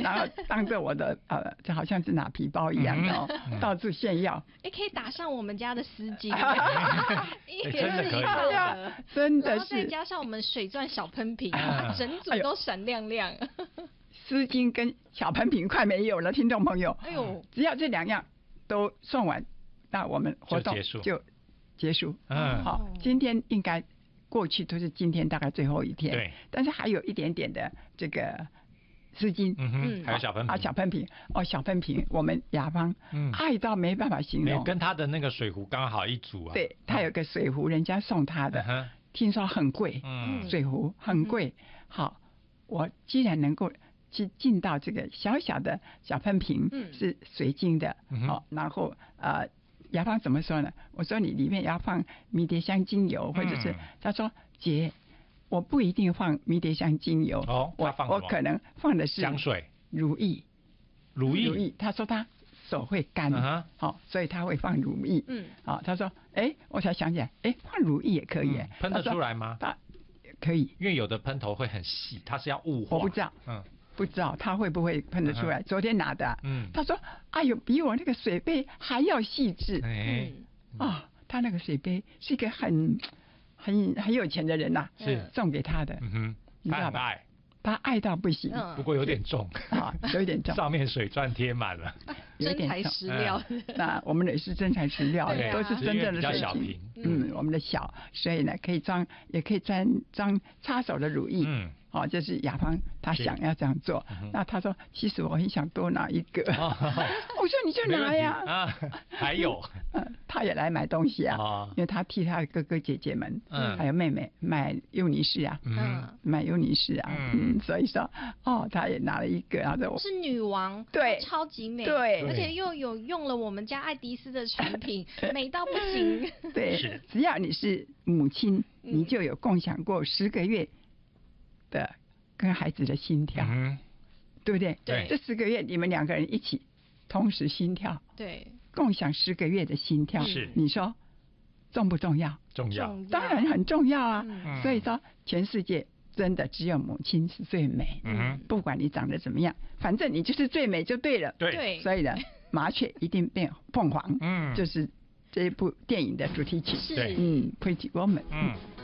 然后当着我的就好像是拿皮包一样的到处炫耀。 可以打上我们家的丝巾， 真的可以， 真的是。 然后再加上我们水钻小喷瓶，整组都闪亮亮。 丝巾跟小喷瓶快没有了，听众朋友。 哎呦， 只要这2样都送完，那我们活动就结束。好，今天应该过去都是今天大概最后一天。 对， 但是还有一点点的这个丝巾， 还有小喷瓶小喷瓶小喷瓶，我们雅芳爱到没办法形容， 跟他的那个水壶刚好一组啊。 对，他有个水壶，人家送他的，听说很贵，水壶很贵。好，我既然能够去进到这个小小的小喷瓶，是水晶的，然后雅芳怎么说呢？我说你里面要放迷迭香精油，或者是他说姐，我不一定放迷迭香精油，我可能放的是香水、 乳液。他说他手会干，所以他会放乳液。他说，我才想起来，放乳液也可以， 喷得出来吗？ 可以， 因为有的喷头会很细，它是要雾化。 我不知道，不知道他会不会喷得出来。昨天拿的，他说，哎呦，比我那个水杯还要细致。他那个水杯是一个很有钱的人呐， 是送给他的， 你知道吧？ 他爱到不行， 不过有点重有点重， 上面水钻贴满了， 真材实料。 那我们也是真材实料，都是真正的水瓶。 我们的小，所以呢可以装，也可以装擦手的乳液。这是雅芳他想要这样做。那他说，其实我很想多拿一个。我说你就拿呀。 还有， 他也来买东西啊，因为他替他的哥哥姐姐们，还有妹妹买尤尼士啊，买尤尼士啊，所以说他也拿了一个，然后是女王， 对， 超级美， 对， 而且又有用了我们家爱迪丝的产品，美到不行。 对，只要你是母亲，你就有共享过10个月的跟孩子的心跳，对不对？ 对， 这10个月你们2个人一起同时心跳， 对， 共享10个月的心跳，你说重不重要？ 重要， 当然很重要啊。所以说，全世界真的只有母亲是最美。不管你长得怎么样，反正你就是最美就对了。 对， 所以呢，麻雀一定变凤凰。就是这一部电影的主题曲。 是 ，Pretty Woman。